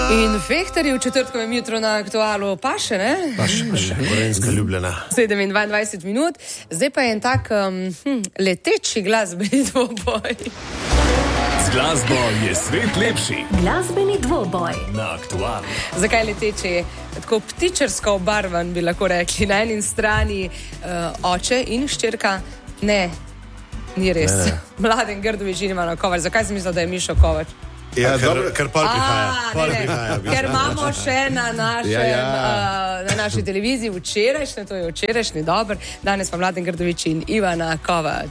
In Fehterji v četrtkovem jutru na Aktualu paše, ne? Paše, Gorenjska ljubljena. 7:22 minut. Zdaj pa je en tak leteči glasbeni dvoboj. Z glasbo je svet lepši. Glasbeni dvoboj Na Aktualu. Zakaj leteči? Tako ptičarsko obarvan bi lahko rekli. Na eni strani oče in hčerka. Ne, ni res. Ne. Mladen Grdović in Ivana Kovač. Zakaj sem mislila, da je Mišo Kovač? Ja, ker pol prihaja. Ker imamo še na naši televiziji včerajšnje, to je včerajšnji dober, danes pa Mladen Grdović in Ivana Kovač.